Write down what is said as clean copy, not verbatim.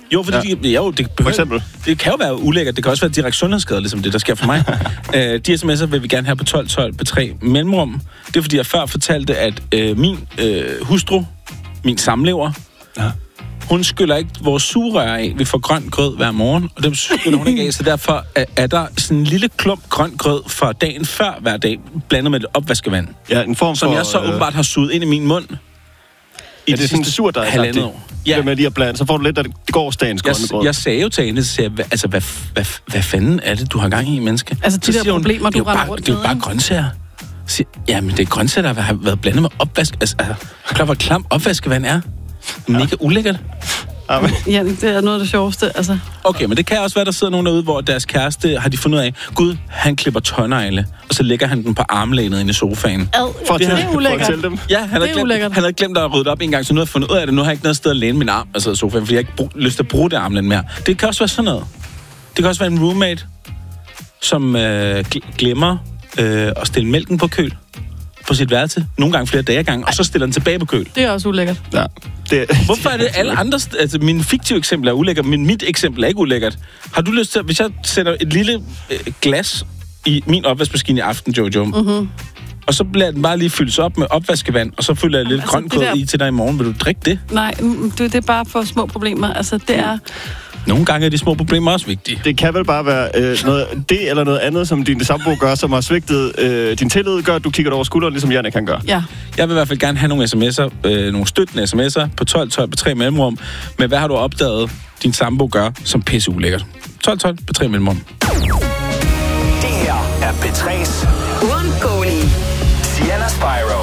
Jo, fordi For eksempel? Det kan jo være ulækkert. Det kan også være direkte sundhedsskadeligt, ligesom det, der sker for mig. De sms'er vil vi gerne have på 1212 på 3 mellemrum. Det er, fordi jeg før fortalte, at min hustru, min samlever, hun skyller ikke vores sugerør af. Vi får grøn grød hver morgen, og dem skyller hun ikke af. Så derfor er der sådan en lille klump grøn grød fra dagen før hver dag, blandet med et opvaskevand. Ja, en form som jeg så åbenbart har suget ind i min mund. Det er sådan sur, der er halvandet år. Ja. Med lige at blande, så får du lidt af det gårdsdagens grønne grød. Jeg sagde jo til hende, så hvad fanden er det, du har gang i, menneske? Altså de der problemer, du render rundt med. Det er jo bare grøntsager. Jamen, det er grøntsager, der har været blandet med opvask. Altså, klar, hvor klam opvaskevand er. Mega ulækkert. Ja, det er noget af det sjoveste, altså. Okay, men det kan også være, der sidder nogen derude, hvor deres kæreste har de fundet ud af, Gud, han klipper tånegle, og så lægger han den på armlænet inde i sofaen. Det er ulækkert. Ja, han havde glemt at rydde op en gang, så nu har jeg fundet ud af det. Nu har jeg ikke noget sted at læne min arm, altså sofaen, fordi jeg ikke lyst til at bruge det armlæn mere. Det kan også være sådan noget. Det kan også være en roommate, som glemmer at stille mælken på køl på sit værelse, nogle gange flere dage ad gangen, og så stiller den tilbage på køl. Det er også ulækkert. Ja. Hvorfor er det alle andres... Altså, min fiktive eksempel er ulækkert, men mit eksempel er ikke ulækkert. Har du lyst til... Hvis jeg sætter et lille glas i min opvaskemaskine i aften, Jojo, og så bliver den bare lige fyldt op med opvaskevand, og så fylder jeg lidt grøn grød i til dig i morgen. Vil du drikke det? Nej, det er bare for små problemer. Altså, det er... Nogle gange er de små problemer også vigtige. Det kan vel bare være det eller noget andet, som din sambo gør, som har svigtet din tillid, gør, at du kigger over skulderen, ligesom Janne kan gøre. Ja. Jeg vil i hvert fald gerne have nogle sms'er, nogle støttende sms'er på 1212 på 3 mellemrum. Men hvad har du opdaget, din sambo gør, som pisse ulækkert? 1212 på 3 mellemrum. Det her er P3's Uundgåelige. Sienna Spyro.